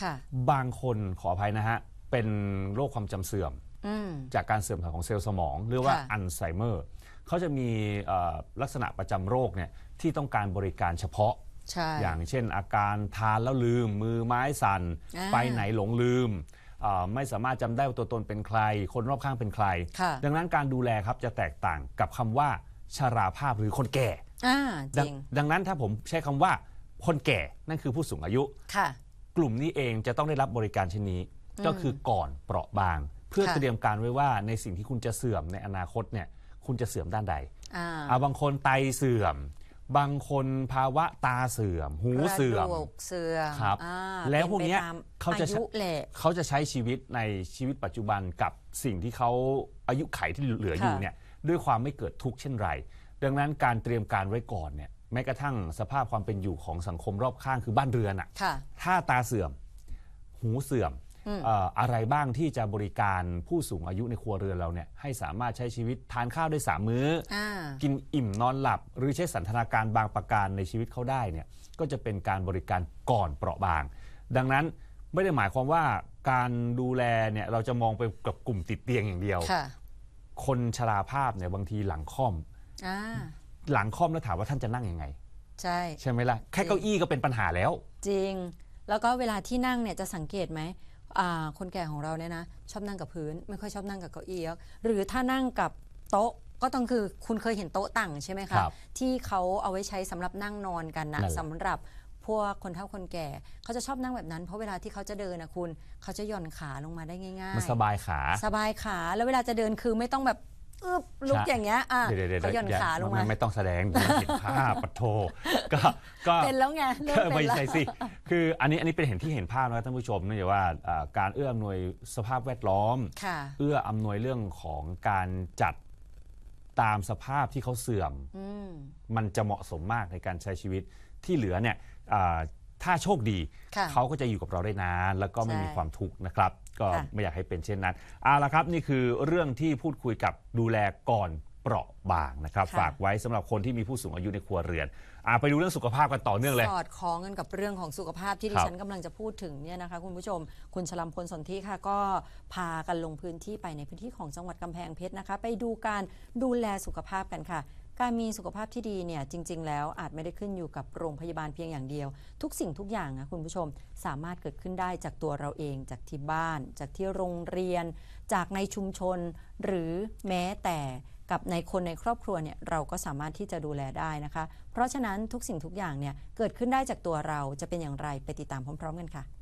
บางคนขออภัยนะฮะเป็นโรคความจำเสื่อมจากการเสื่อมถอยของเซลล์สมองหรือว่าอัลไซเมอร์เขาจะมีลักษณะประจำโรคเนี่ยที่ต้องการบริการเฉพาะอย่างเช่นอาการทานแล้วลืมมือไม้สั่นไปไหนหลงลืมไม่สามารถจำได้ว่าตัวตนเป็นใครคนรอบข้างเป็นใครดังนั้นการดูแลครับจะแตกต่างกับคำว่าชราภาพหรือคนแก่ดังนั้นถ้าผมใช้คำว่าคนแก่นั่นคือผู้สูงอายุกลุ่มนี้เองจะต้องได้รับบริการชิ้นนี้ก็คือก่อนเปราะบางเพื่อเตรียมการไว้ว่าในสิ่งที่คุณจะเสื่อมในอนาคตเนี่ยคุณจะเสื่อมด้านใดบางคนไตเสื่อมบางคนภาวะตาเสื่อมหูเสื่อมครับแล้วพวกนี้เขาจะใช้ชีวิตในชีวิตปัจจุบันกับสิ่งที่เขาอายุไขที่เหลืออยู่เนี่ยด้วยความไม่เกิดทุกข์เช่นไรดังนั้นการเตรียมการไว้ก่อนเนี่ยแม้กระทั่งสภาพความเป็นอยู่ของสังคมรอบข้างคือบ้านเรือนอ่ะถ้าตาเสื่อมหูเสื่อมอะไรบ้างที่จะบริการผู้สูงอายุในครัวเรือนเราเนี่ยให้สามารถใช้ชีวิตทานข้าวได้3 มื้อกินอิ่มนอนหลับหรือใช้สันทนาการบางประการในชีวิตเขาได้เนี่ยก็จะเป็นการบริการก่อนเปราะบางดังนั้นไม่ได้หมายความว่าการดูแลเนี่ยเราจะมองไปกับกลุ่มติดเตียงอย่างเดียวคนชราภาพเนี่ยบางทีหลังค่อมแล้วถามว่าท่านจะนั่งยังไงใช่ไหมล่ะแค่เก้าอี้ก็เป็นปัญหาแล้วจริงแล้วก็เวลาที่นั่งเนี่ยจะสังเกตไหมคนแก่ของเราเนี่ยนะชอบนั่งกับพื้นไม่ค่อยชอบนั่งกับเก้าอี้หรือถ้านั่งกับโต๊ะก็ต้องคือคุณเคยเห็นโต๊ะตั้งใช่ไหมคะที่เขาเอาไว้ใช้สำหรับนั่งนอนกันนะสำหรับพวกคนเฒ่าคนแก่เขาจะชอบนั่งแบบนั้นเพราะเวลาที่เขาจะเดินนะคุณเขาจะหย่อนขาลงมาได้ง่ายๆมันสบายขาแล้วเวลาจะเดินคือไม่ต้องแบบลุกอย่างเงี้ยเขาหย่อนขาลงมาไม่ต้องแสดงเห็นภาพปะโทก็เป็นแล้วไงไม่ใช่สิคืออันนี้เป็นที่เห็นภาพนะท่านผู้ชมเนื่องจากว่าการเอื้ออำนวยสภาพแวดล้อมเอื้ออำนวยเรื่องของการจัดตามสภาพที่เขาเสื่อมมันจะเหมาะสมมากในการใช้ชีวิตที่เหลือเนี่ยถ้าโชคดีเขาก็จะอยู่กับเราได้นานแล้วก็ไม่มีความทุกข์นะครับก็ไม่อยากให้เป็นเช่นนั้นเอาละครับนี่คือเรื่องที่พูดคุยกับดูแลก่อนเปราะบางนะครับฝากไว้สำหรับคนที่มีผู้สูงอายุในครัวเรือนไปดูเรื่องสุขภาพกันต่อเนื่องเลยสอดคล้องกันกับเรื่องของสุขภาพที่ดิฉันกำลังจะพูดถึงเนี่ยนะคะคุณผู้ชมคุณชลัมพลสนธิค่ะก็พากันลงพื้นที่ไปในพื้นที่ของจังหวัดกำแพงเพชรนะคะไปดูการดูแลสุขภาพกันค่ะการมีสุขภาพที่ดีเนี่ยจริงๆแล้วอาจไม่ได้ขึ้นอยู่กับโรงพยาบาลเพียงอย่างเดียวทุกสิ่งทุกอย่างนะคุณผู้ชมสามารถเกิดขึ้นได้จากตัวเราเองจากที่บ้านจากที่โรงเรียนจากในชุมชนหรือแม้แต่กับในคนในครอบครัวเนี่ยเราก็สามารถที่จะดูแลได้นะคะเพราะฉะนั้นทุกสิ่งทุกอย่างเนี่ยเกิดขึ้นได้จากตัวเราจะเป็นอย่างไรไปติดตามพร้อมๆกันค่ะ